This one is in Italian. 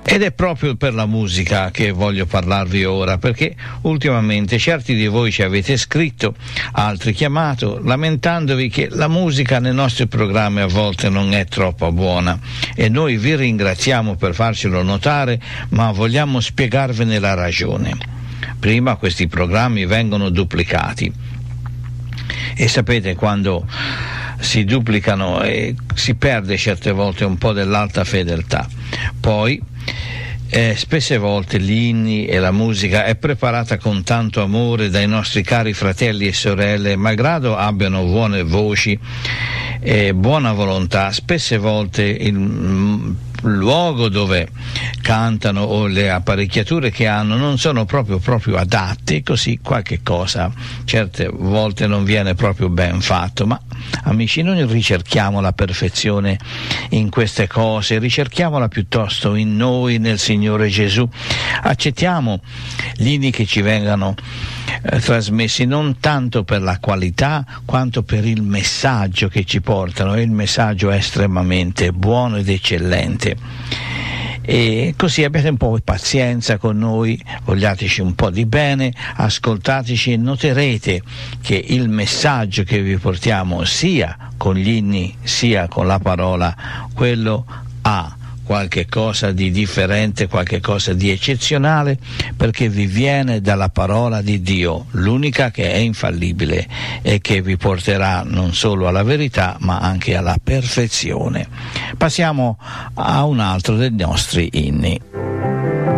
Ed è proprio per la musica che voglio parlarvi ora, perché ultimamente certi di voi ci avete scritto, altri chiamato, lamentandovi che la musica nei nostri programmi a volte non è troppo buona, e noi vi ringraziamo per farcelo notare, ma vogliamo spiegarvene la ragione. Prima questi programmi vengono duplicati, e sapete, quando si duplicano si perde certe volte un po' dell'alta fedeltà. Poi spesse volte gli inni e la musica è preparata con tanto amore dai nostri cari fratelli e sorelle, malgrado abbiano buone voci e buona volontà. Spesse volte il luogo dove cantano o le apparecchiature che hanno non sono proprio adatte, così qualche cosa certe volte non viene proprio ben fatto. Ma amici, non ricerchiamo la perfezione in queste cose, ricerchiamola piuttosto in noi, nel Signore Gesù. Accettiamo gli inni che ci vengano trasmessi non tanto per la qualità quanto per il messaggio che ci portano, e il messaggio è estremamente buono ed eccellente. E così abbiate un po' di pazienza con noi, vogliateci un po' di bene, ascoltateci e noterete che il messaggio che vi portiamo sia con gli inni sia con la parola, quello ha qualche cosa di differente, qualche cosa di eccezionale, perché vi viene dalla parola di Dio, l'unica che è infallibile e che vi porterà non solo alla verità ma anche alla perfezione. Passiamo a un altro dei nostri inni.